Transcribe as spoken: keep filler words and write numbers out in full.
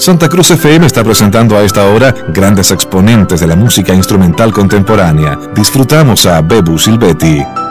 Santa Cruz F M está presentando a esta hora grandes exponentes de la música instrumental contemporánea. Disfrutamos a Bebu Silvetti.